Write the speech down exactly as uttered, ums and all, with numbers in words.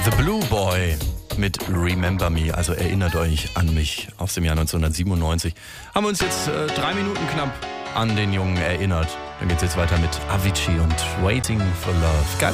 The Blue Boy mit Remember Me, also erinnert euch an mich aus dem Jahr neunzehnhundertsiebenundneunzig. Haben wir uns jetzt äh, drei Minuten knapp an den Jungen erinnert. Dann geht's jetzt weiter mit Avicii und Waiting for Love. Geil.